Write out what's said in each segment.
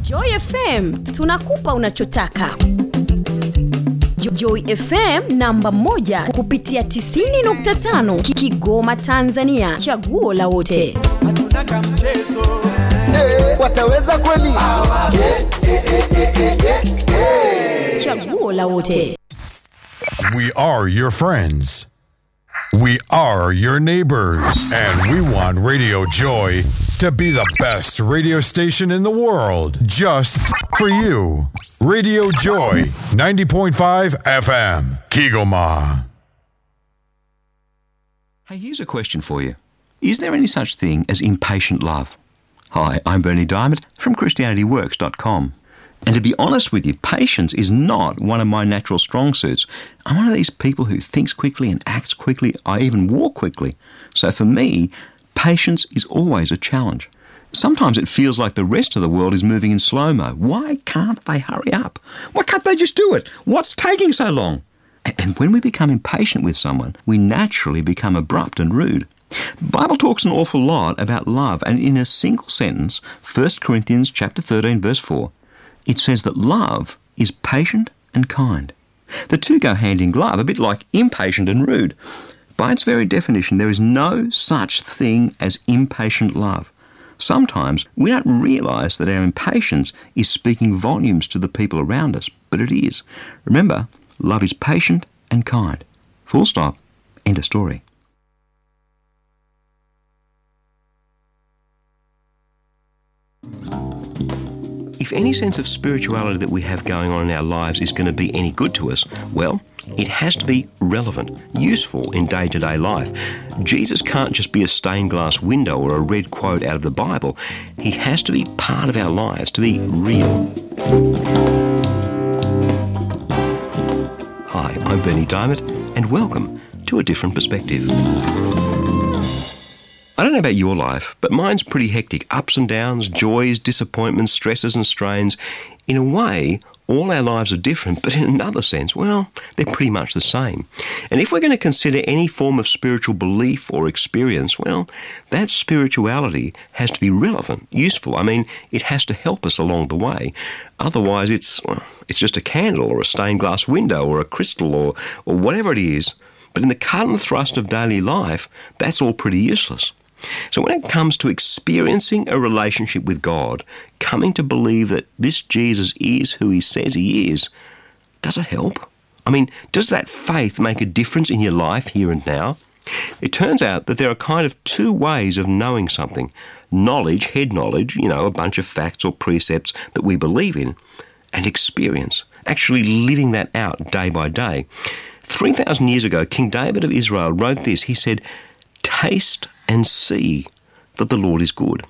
Joy FM tunakupa unachotaka. Joy FM namba 1 kupitia 90.5 Kigoma Tanzania, chaguo la wote. Hatuna kamchezo. Wataweza kweli? Chaguo la wote. We are your friends. We are your neighbors. And we want Radio Joy to be the best radio station in the world, just for you. Radio Joy, 90.5 FM, Kigoma. Hey, here's a question for you. Is there any such thing as impatient love? Hi, I'm Bernie Diamond from ChristianityWorks.com. And to be honest with you, patience is not one of my natural strong suits. I'm one of these people who thinks quickly and acts quickly. I even walk quickly. So for me, patience is always a challenge. Sometimes it feels like the rest of the world is moving in slow-mo. Why can't they hurry up? Why can't they just do it? What's taking so long? And when we become impatient with someone, we naturally become abrupt and rude. The Bible talks an awful lot about love, and in a single sentence, 1 Corinthians chapter 13, verse 4, it says that love is patient and kind. The two go hand in glove, a bit like impatient and rude. By its very definition, there is no such thing as impatient love. Sometimes we don't realise that our impatience is speaking volumes to the people around us, but it is. Remember, love is patient and kind. Full stop. End of story. If any sense of spirituality that we have going on in our lives is going to be any good to us, well, it has to be relevant, useful in day-to-day life. Jesus can't just be a stained glass window or a red quote out of the Bible. He has to be part of our lives, to be real. Hi, I'm Bernie Diamond, and welcome to A Different Perspective. I don't know about your life, but mine's pretty hectic. Ups and downs, joys, disappointments, stresses and strains. In a way, all our lives are different, but in another sense, well, they're pretty much the same. And if we're going to consider any form of spiritual belief or experience, well, that spirituality has to be relevant, useful. I mean, it has to help us along the way. Otherwise, it's just a candle or a stained glass window or a crystal or whatever it is. But in the cut and thrust of daily life, that's all pretty useless. So when it comes to experiencing a relationship with God, coming to believe that this Jesus is who he says he is, does it help? I mean, does that faith make a difference in your life here and now? It turns out that there are kind of two ways of knowing something. Knowledge, head knowledge, a bunch of facts or precepts that we believe in, and experience, actually living that out day by day. 3,000 years ago, King David of Israel wrote this. He said, "Taste and see that the Lord is good."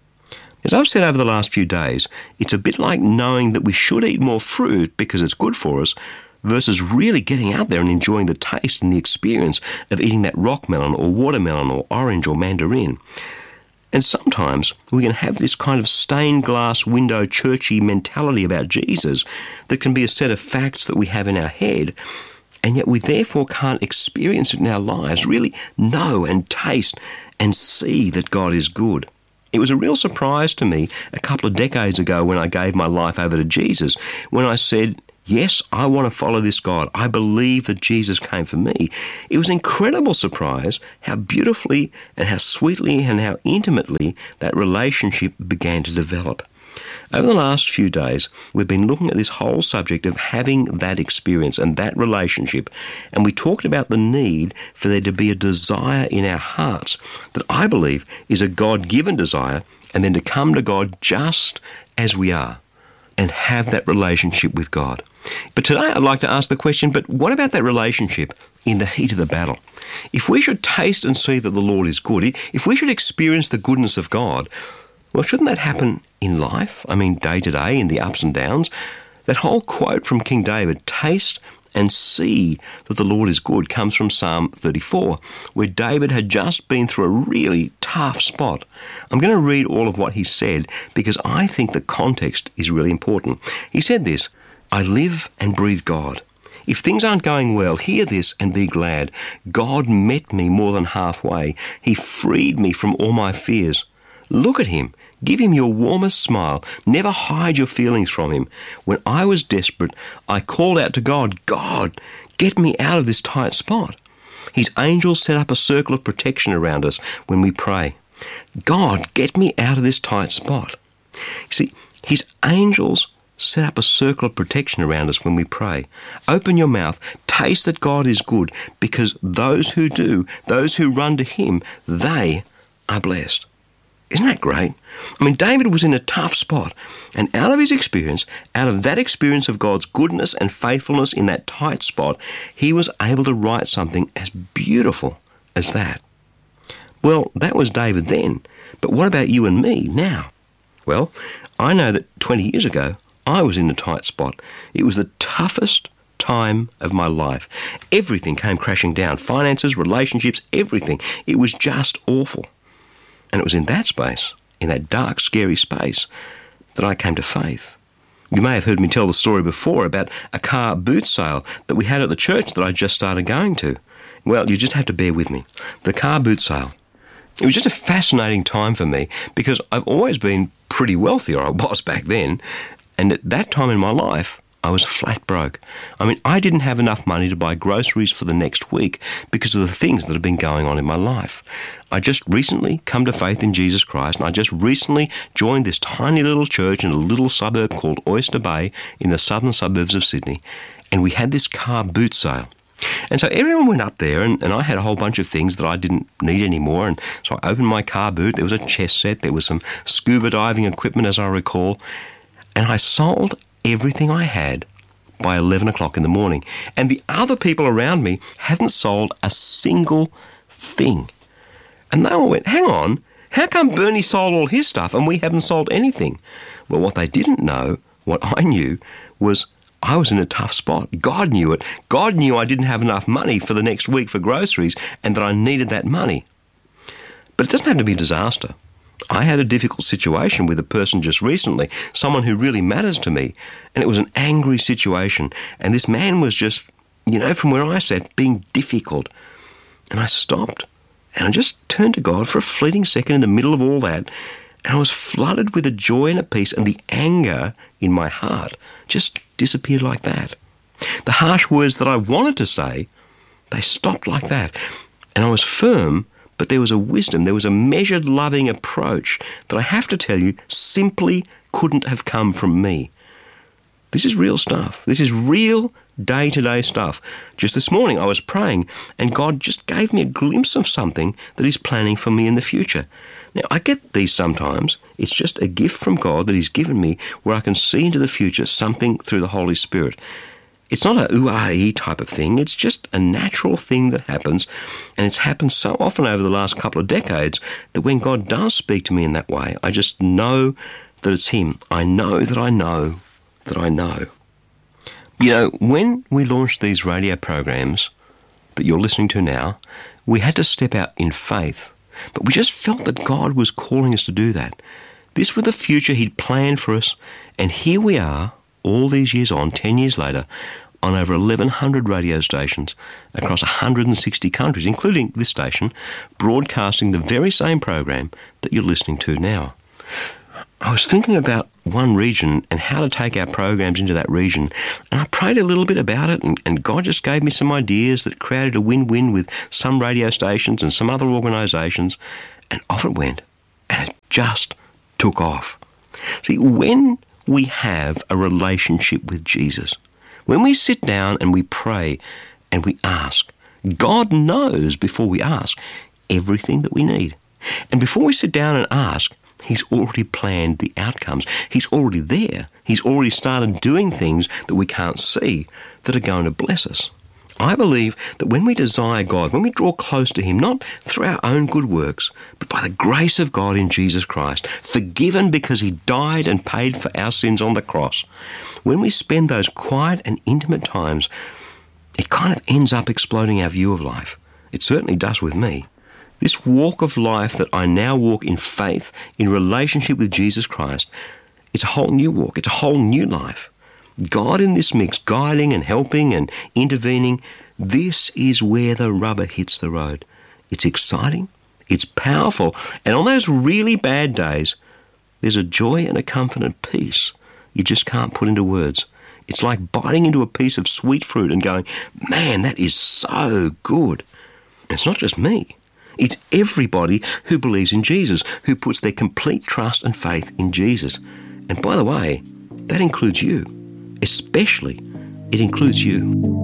As I've said over the last few days, it's a bit like knowing that we should eat more fruit because it's good for us versus really getting out there and enjoying the taste and the experience of eating that rock melon or watermelon or orange or mandarin. And sometimes we can have this kind of stained glass window churchy mentality about Jesus that can be a set of facts that we have in our head, and yet we therefore can't experience it in our lives, really know and taste and see that God is good. It was a real surprise to me a couple of decades ago when I gave my life over to Jesus, when I said, yes, I want to follow this God. I believe that Jesus came for me. It was an incredible surprise how beautifully and how sweetly and how intimately that relationship began to develop. Over the last few days, we've been looking at this whole subject of having that experience and that relationship, and we talked about the need for there to be a desire in our hearts that I believe is a God-given desire, and then to come to God just as we are and have that relationship with God. But today I'd like to ask the question, but what about that relationship in the heat of the battle? If we should taste and see that the Lord is good, if we should experience the goodness of God, well, shouldn't that happen in life? I mean, day to day, in the ups and downs. That whole quote from King David, taste and see that the Lord is good, comes from Psalm 34, where David had just been through a really tough spot. I'm going to read all of what he said because I think the context is really important. He said this, "I live and breathe God. If things aren't going well, hear this and be glad. God met me more than halfway. He freed me from all my fears. Look at him, Give him your warmest smile. Never hide your feelings from him. When I was desperate, I called out to God, God, get me out of this tight spot. His angels set up a circle of protection around us when we pray. God, get me out of this tight spot. You see, his angels set up a circle of protection around us when we pray. Open your mouth, taste that God is good, because those who do, those who run to him, they are blessed. Isn't that great? I mean, David was in a tough spot, and out of his experience, out of that experience of God's goodness and faithfulness in that tight spot, he was able to write something as beautiful as that. Well, that was David then, but what about you and me now? Well, I know that 20 years ago, I was in a tight spot. It was the toughest time of my life. Everything came crashing down. Finances, relationships, everything. It was just awful. And it was in that space, in that dark, scary space, that I came to faith. You may have heard me tell the story before about a car boot sale that we had at the church that I just started going to. Well, you just have to bear with me. The car boot sale. It was just a fascinating time for me because I've always been pretty wealthy, or I was back then, and at that time in my life, I was flat broke. I mean, I didn't have enough money to buy groceries for the next week because of the things that have been going on in my life. I just recently come to faith in Jesus Christ, and I just recently joined this tiny little church in a little suburb called Oyster Bay in the southern suburbs of Sydney, and we had this car boot sale. And so everyone went up there, and I had a whole bunch of things that I didn't need anymore, and so I opened my car boot. There was a chess set, there was some scuba diving equipment, as I recall, and I sold everything I had by 11 o'clock in the morning. And the other people around me hadn't sold a single thing. And they all went, hang on, how come Bernie sold all his stuff and we haven't sold anything? Well, what they didn't know, what I knew, was I was in a tough spot. God knew it. God knew I didn't have enough money for the next week for groceries and that I needed that money. But it doesn't have to be a disaster. I had a difficult situation with a person just recently, someone who really matters to me, and it was an angry situation. And this man was just, from where I sat, being difficult. And I stopped, and I just turned to God for a fleeting second in the middle of all that, and I was flooded with a joy and a peace, and the anger in my heart just disappeared like that. The harsh words that I wanted to say, they stopped like that. And I was firm, but there was a wisdom, there was a measured, loving approach that I have to tell you simply couldn't have come from me. This is real stuff. This is real day-to-day stuff. Just this morning I was praying and God just gave me a glimpse of something that He's planning for me in the future. Now, I get these sometimes. It's just a gift from God that He's given me where I can see into the future something through the Holy Spirit. It's not a ooh-ah-ee type of thing. It's just a natural thing that happens, and it's happened so often over the last couple of decades that when God does speak to me in that way, I just know that it's Him. I know that I know that I know. When we launched these radio programs that you're listening to now, we had to step out in faith, but we just felt that God was calling us to do that. This was the future He'd planned for us, and here we are, all these years on, 10 years later, on over 1,100 radio stations across 160 countries, including this station, broadcasting the very same program that you're listening to now. I was thinking about one region and how to take our programs into that region, and I prayed a little bit about it, and God just gave me some ideas that created a win-win with some radio stations and some other organisations, and off it went, and it just took off. See, when we have a relationship with Jesus, when we sit down and we pray and we ask, God knows before we ask everything that we need. And before we sit down and ask, He's already planned the outcomes. He's already there. He's already started doing things that we can't see that are going to bless us. I believe that when we desire God, when we draw close to Him, not through our own good works, but by the grace of God in Jesus Christ, forgiven because He died and paid for our sins on the cross, when we spend those quiet and intimate times, it kind of ends up exploding our view of life. It certainly does with me. This walk of life that I now walk in faith, in relationship with Jesus Christ, it's a whole new walk. It's a whole new life. God in this mix, guiding and helping and intervening, this is where the rubber hits the road. It's exciting, it's powerful, and on those really bad days, There's a joy and a comfort and peace you just can't put into words. It's like biting into a piece of sweet fruit and going, man, that is so good. It's not just me. It's everybody who believes in Jesus, who puts their complete trust and faith in Jesus. And by the way, that includes you. Especially, it includes you.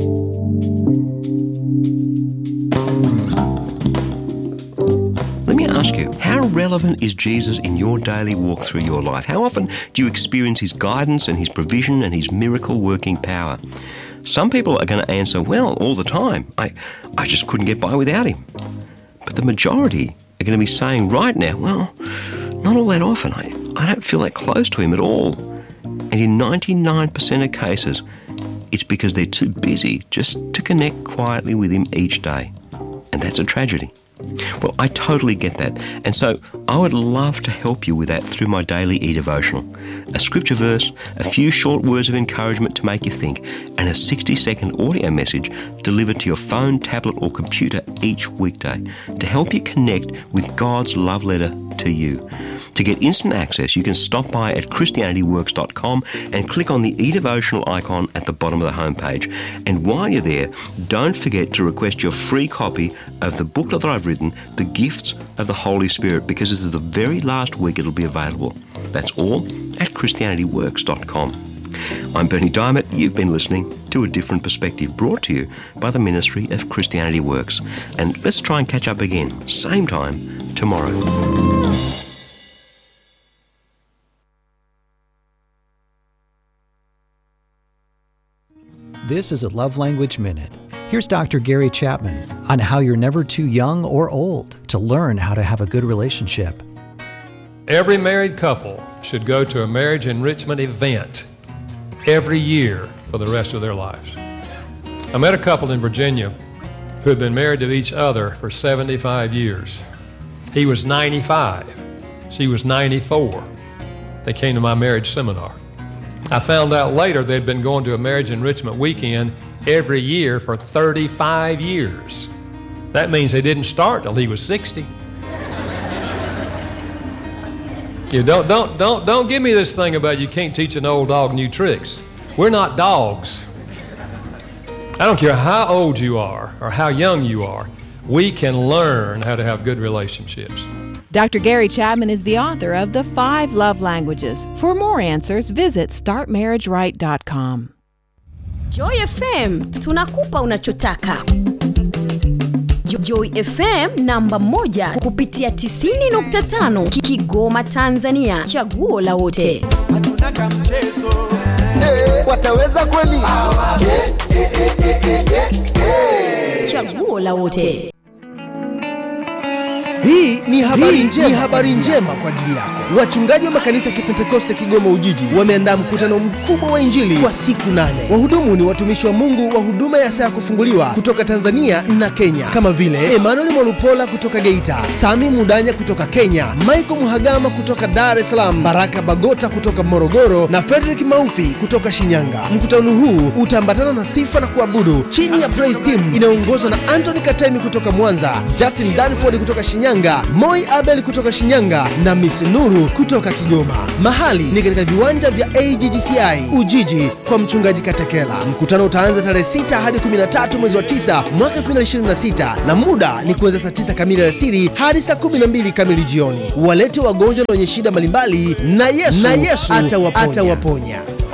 Let me ask you, how relevant is Jesus in your daily walk through your life? How often do you experience his guidance and his provision and his miracle-working power? Some people are going to answer, well, all the time. I just couldn't get by without him. But the majority are going to be saying right now, well, not all that often. I don't feel that close to him at all. And in 99% of cases, it's because they're too busy just to connect quietly with him each day. And that's a tragedy. Well, I totally get that. And so I would love to help you with that through my daily e-devotional. A scripture verse, a few short words of encouragement to make you think, and a 60-second audio message delivered to your phone, tablet or computer each weekday to help you connect with God's love letter to you. To get instant access, you can stop by at ChristianityWorks.com and click on the e-devotional icon at the bottom of the homepage. And while you're there, don't forget to request your free copy of the booklet that I've written, The Gifts of the Holy Spirit, because this is the very last week it'll be available. That's all at ChristianityWorks.com. I'm Bernie Diamond. You've been listening to A Different Perspective, brought to you by the Ministry of Christianity Works. And let's try and catch up again, same time tomorrow. This is a Love Language Minute. Here's Dr. Gary Chapman on how you're never too young or old to learn how to have a good relationship. Every married couple should go to a marriage enrichment event every year for the rest of their lives. I met a couple in Virginia who had been married to each other for 75 years. He was 95. She was 94. They came to my marriage seminar. I found out later they'd been going to a marriage enrichment weekend every year for 35 years. That means they didn't start till he was 60. You don't give me this thing about you can't teach an old dog new tricks. We're not dogs. I don't care how old you are or how young you are. We can learn how to have good relationships. Dr. Gary Chapman is the author of The 5 Love Languages. For more answers, visit startmarriageright.com. Joy FM, tunakupa unachotaka. Joy FM namba 1 kupitia 90.5 Kigoma Tanzania, chaguo la wote. Hatuna kamchezo. Wataweza kweli? Chaguo la wote. Hii ni habari njema kwa ajili yako. Wachungaji wa makanisa ya Kipentekoste Kigoma Ujiji wameandaa mkutano mkubwa wa Injili kwa siku 8. Wahudumu ni watumishi wa Mungu wa huduma ya saa ya kufunguliwa kutoka Tanzania na Kenya, kama vile Emmanuel Mwalupola kutoka Geita, Sami Mudanya kutoka Kenya, Michael Muhagama kutoka Dar es Salaam, Baraka Bagota kutoka Morogoro na Frederick Maufi kutoka Shinyanga. Mkutano huu utaambatana na sifa na kuabudu chini ya Praise Team inayoongozwa na Anthony Katemi kutoka Mwanza, Justin Danford kutoka Shinyanga, Moi Abel kutoka Shinyanga na Miss Nuru kutoka Kigoma. Mahali ni katika viwanja vya AGGCI Ujiji kwa mchungaji Katekela. Mkutano utaanza tarehe 6 hadi 13 mwezi wa 9 mwaka 2026 na muda ni kuanzia saa 9 kamili alasiri hadi saa 12 kamili jioni. Walete wagonjwa na wenye shida mbalimbali na Yesu atawaponya.